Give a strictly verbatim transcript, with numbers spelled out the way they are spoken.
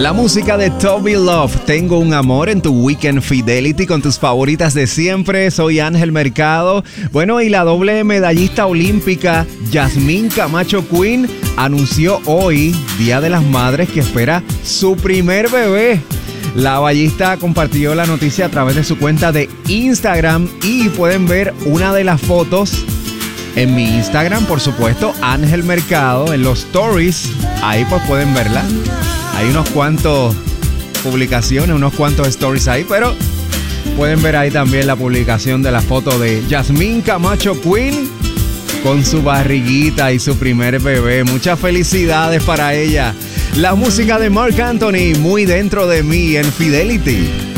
La música de Toby Love, Tengo un amor en tu Weekend Fidelity con tus favoritas de siempre. Soy Ángel Mercado. Bueno, y la doble medallista olímpica Yasmín Camacho Quinn anunció hoy, Día de las Madres, que espera su primer bebé. La ballista compartió la noticia a través de su cuenta de Instagram y pueden ver una de las fotos en mi Instagram, por supuesto, Ángel Mercado, en los stories. Ahí pues pueden verla. Hay unos cuantos publicaciones, unos cuantos stories ahí, pero pueden ver ahí también la publicación de la foto de Yasmín Camacho Quinn con su barriguita y su primer bebé. Muchas felicidades para ella. La música de Marc Anthony, Muy dentro de mí, en Fidelity.